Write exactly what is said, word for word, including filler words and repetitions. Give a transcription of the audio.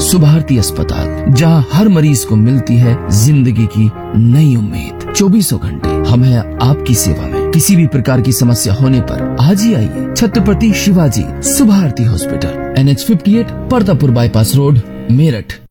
सुभारती अस्पताल, जहां हर मरीज को मिलती है जिंदगी की नई उम्मीद। चौबीसों घंटे हम हैं आपकी सेवा में। किसी भी प्रकार की समस्या होने पर आज ही आइए Chhatrapati Shivaji Subharti hospital, N H fifty eight, Partapur bypass road, Meerut.